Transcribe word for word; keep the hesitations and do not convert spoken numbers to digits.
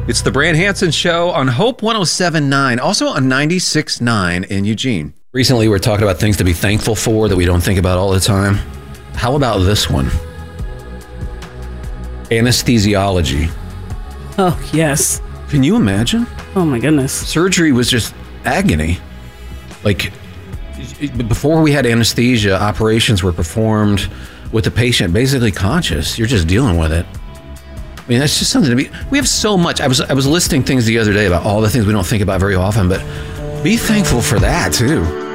It's the Brand Hansen Show on Hope one oh seven point nine, also on ninety-six point nine in Eugene. Recently, we're talking about things to be thankful for that we don't think about all the time. How about this one? Anesthesiology. Oh, yes. Can you imagine? Oh, my goodness. Surgery was just agony. Like, before we had anesthesia, operations were performed with the patient basically conscious. You're just dealing with it. I mean, that's just something to be... We have so much. I was I was listing things the other day about all the things we don't think about very often, but be thankful for that, too.